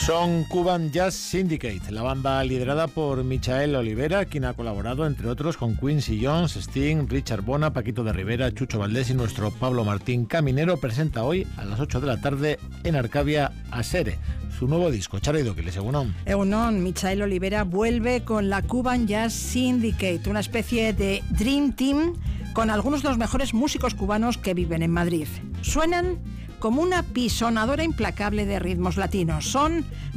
Son Cuban Jazz Syndicate, la banda liderada por Michael Olivera, quien ha colaborado, entre otros, con Quincy Jones, Sting, Richard Bona, Paquito de Rivera, Chucho Valdés y nuestro Pablo Martín Caminero. Presenta hoy a las 8 de la tarde en Arcavia Asere su nuevo disco. Chareidokiles, Egunon. Egunon, Michael Olivera vuelve con la Cuban Jazz Syndicate, una especie de Dream Team con algunos de los mejores músicos cubanos que viven en Madrid. Suenan como una pisonadora implacable de ritmos latinos. Son